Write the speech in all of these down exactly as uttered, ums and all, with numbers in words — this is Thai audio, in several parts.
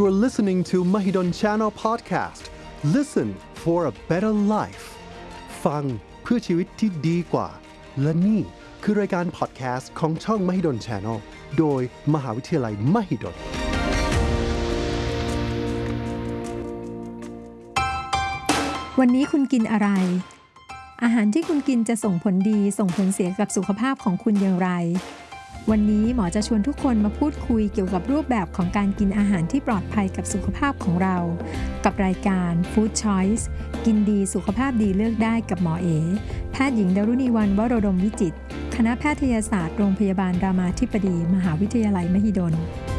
You're listening to Mahidol Channel Podcast. Listen for a better life. ฟังเพื่อชีวิตที่ดีกว่าและนี่คือรายการพอดแคสต์ของช่อง Mahidol Channel โดยมหาวิทยาลัย Mahidol วันนี้คุณกินอะไรอาหารที่คุณกินจะส่งผลดีส่งผลเสียกับสุขภาพของคุณอย่างไรวันนี้หมอจะชวนทุกคนมาพูดคุยเกี่ยวกับรูปแบบของการกินอาหารที่ปลอดภัยกับสุขภาพของเรากับรายการ Food Choice กินดีสุขภาพดีเลือกได้กับหมอเอแพทย์หญิงดารุณีวรรณวโรดมวิจิตรคณะแพทยศาสตร์โรงพยาบาลรามาธิบดีมหาวิทยาลัยมหิดล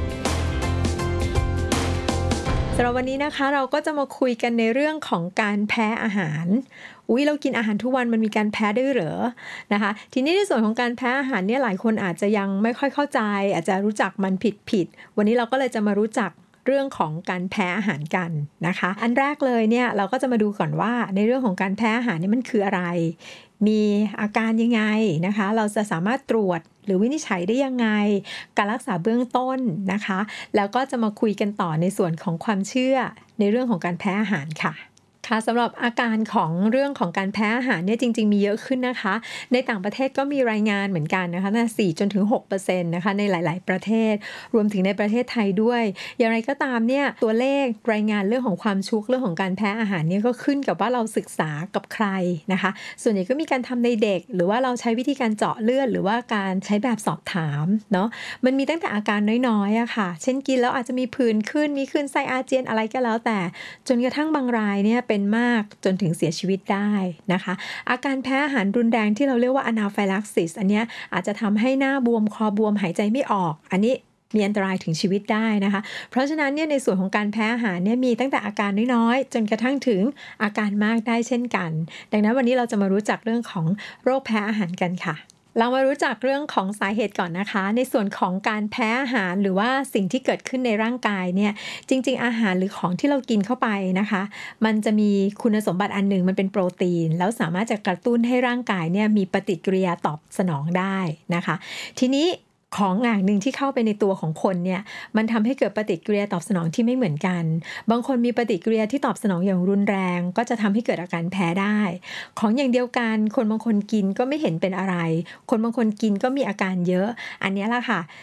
สำหรับวันนี้นะคะเราก็จะมาคุยกันในเรื่องของการแพ้อาหารอุ๊ยเรากินอาหารทุกวันมันมีการแพ้ด้วยเหรอนะคะทีนี้ในส่วนของการแพ้อาหารเนี่ยหลายคนอาจจะยังไม่ค่อยเข้าใจอาจจะรู้จักมันผิดๆวันนี้เราก็เลยจะมารู้จักเรื่องของการแพ้อาหารกันนะคะอันแรกเลยเนี่ยเราก็จะมาดูก่อนว่าในเรื่องของการแพ้อาหารนี่มันคืออะไรมีอาการยังไงนะคะเราจะสามารถตรวจหรือวินิจฉัยได้ยังไงการรักษาเบื้องต้นนะคะแล้วก็จะมาคุยกันต่อในส่วนของความเชื่อในเรื่องของการแพ้อาหารค่ะค่ะสำหรับอาการของเรื่องของการแพ้อาหารเนี่ยจริงๆมีเยอะขึ้นนะคะในต่างประเทศก็มีรายงานเหมือนกันนะคะนะสี่จนถึง หกเปอร์เซ็นต์ นะคะในหลายๆประเทศรวมถึงในประเทศไทยด้วยอย่างไรก็ตามเนี่ยตัวเลขรายงานเรื่องของความชุกเรื่องของการแพ้อาหารเนี่ยก็ขึ้นกับว่าเราศึกษากับใครนะคะส่วนใหญ่ก็มีการทำในเด็กหรือว่าเราใช้วิธีการเจาะเลือดหรือว่าการใช้แบบสอบถามเนาะมันมีตั้งแต่อาการน้อยๆอะค่ะเช่นกินแล้วอาจจะมีผื่นขึ้นมีคลื่นไส้อาเจียนอะไรก็แล้วแต่จนกระทั่งบางรายเนี่ยเป็นมากจนถึงเสียชีวิตได้นะคะอาการแพ้อาหารรุนแรงที่เราเรียกว่า Anaphylaxis อันเนี้ยอาจจะทำให้หน้าบวมคอบวมหายใจไม่ออกอันนี้มีอันตรายถึงชีวิตได้นะคะเพราะฉะนั้นเนี่ยในส่วนของการแพ้อาหารเนี่ยมีตั้งแต่อาการน้อยๆจนกระทั่งถึงอาการมากได้เช่นกันดังนั้นวันนี้เราจะมารู้จักเรื่องของโรคแพ้อาหารกันค่ะเรามารู้จักเรื่องของสาเหตุก่อนนะคะในส่วนของการแพ้อาหารหรือว่าสิ่งที่เกิดขึ้นในร่างกายเนี่ยจริงๆอาหารหรือของที่เรากินเข้าไปนะคะมันจะมีคุณสมบัติอันหนึ่งมันเป็นโปรตีนแล้วสามารถจะกระตุ้นให้ร่างกายเนี่ยมีปฏิกิริยาตอบสนองได้นะคะทีนี้ของอย่างหนึ่งที่เข้าไปในตัวของคนเนี่ยมันทำให้เกิดปฏิกิริยาตอบสนองที่ไม่เหมือนกันบางคนมีปฏิกิริยาที่ตอบสนองอย่างรุนแรงก็จะทำให้เกิดอาการแพ้ได้ของอย่างเดียวกันคนบางคนกินก็ไม่เห็นเป็นอะไรคนบางคนกินก็มีอาการเยอะอันนี้แหละค่ะ